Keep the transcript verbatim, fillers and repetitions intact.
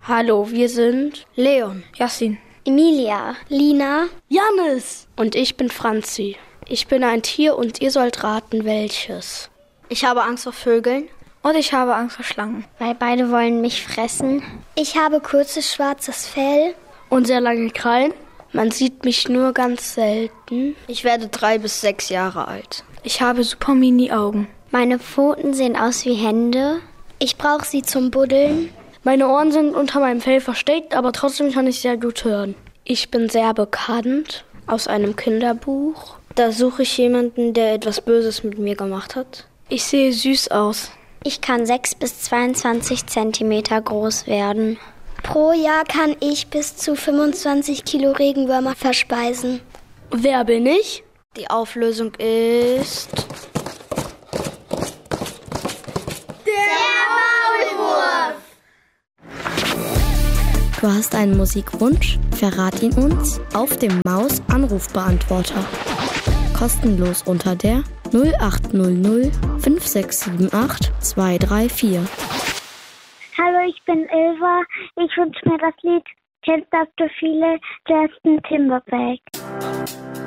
Hallo, wir sind Leon, Yassin, Emilia, Lina, Jannis und ich bin Franzi. Ich bin ein Tier und ihr sollt raten, welches. Ich habe Angst vor Vögeln. Und ich habe Angst vor Schlangen. Weil beide wollen mich fressen. Ich habe kurzes schwarzes Fell. Und sehr lange Krallen. Man sieht mich nur ganz selten. Ich werde drei bis sechs Jahre alt. Ich habe super Mini-Augen. Meine Pfoten sehen aus wie Hände. Ich brauche sie zum Buddeln. Meine Ohren sind unter meinem Fell versteckt, aber trotzdem kann ich sehr gut hören. Ich bin sehr bekannt aus einem Kinderbuch. Da suche ich jemanden, der etwas Böses mit mir gemacht hat. Ich sehe süß aus. Ich kann sechs bis zweiundzwanzig Zentimeter groß werden. Pro Jahr kann ich bis zu fünfundzwanzig Kilo Regenwürmer verspeisen. Wer bin ich? Die Auflösung ist... Du hast einen Musikwunsch? Verrat ihn uns auf dem Maus-Anrufbeantworter. Kostenlos unter der null acht null null fünf sechs sieben acht zwei drei vier. Hallo, ich bin Ilva. Ich wünsche mir das Lied Kennst das du viele? Justin Timberlake.